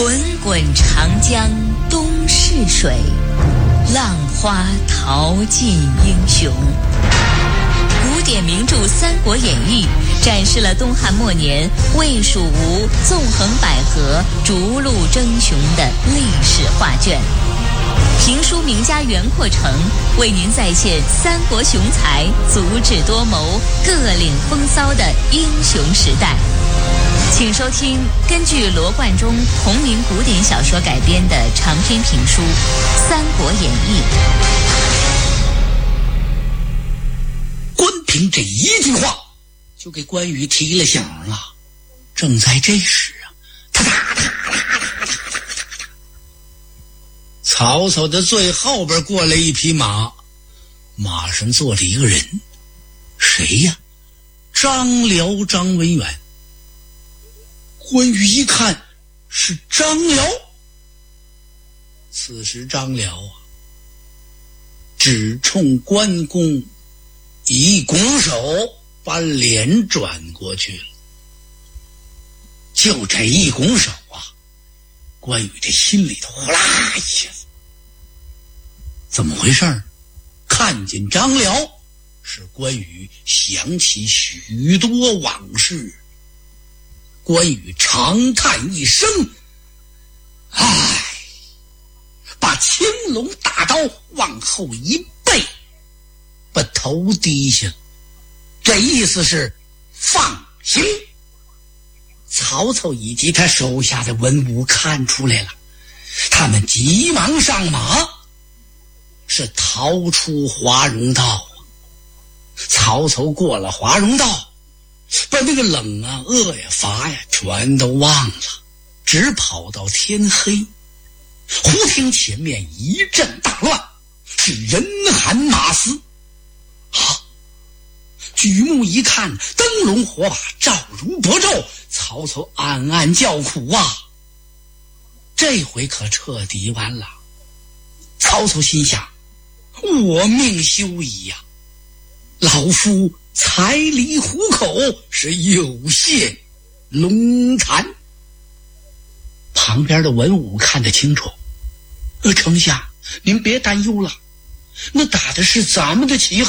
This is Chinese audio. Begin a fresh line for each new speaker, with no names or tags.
滚滚长江东逝水，浪花淘尽英雄。古典名著《三国演义》展示了东汉末年魏蜀吴纵横捭阖、逐鹿争雄的历史画卷。评书名家袁阔成为您再现三国雄才足智多谋、各领风骚的英雄时代。请收听根据罗贯中同名古典小说改编的长篇评书《三国演义》。
关平这一句话就给关羽提了醒了。正在这时啊，曹操的最后边过来一匹马，马上坐着一个人，谁呀？张辽，张文远。关羽一看是张辽，此时张辽啊，只冲关公一拱手，把脸转过去了。就这一拱手啊，关羽这心里头呼啦一下子，怎么回事？看见张辽，使关羽想起许多往事。关羽长叹一声，唉，把青龙大刀往后一背，把头低下了，这意思是放行。曹操以及他手下的文武看出来了，他们急忙上马，是逃出华容道。曹操过了华容道，把那个冷啊、饿呀、乏呀全都忘了，只跑到天黑。忽听前面一阵大乱，是人喊马嘶。举目一看，灯笼火把照如薄昼，曹操暗暗叫苦啊！这回可彻底完了。曹操心想：我命休矣呀！老夫财离虎口，是有陷龙潭。旁边的文武看得清楚，丞相您别担忧了，那打的是咱们的旗号。